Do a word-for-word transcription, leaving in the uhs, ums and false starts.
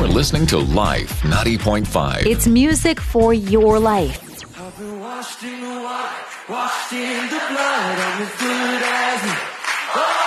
You're listening to Life ninety point five. It's music for your life. I've been washed in the water, washed in the blood. I'm as good as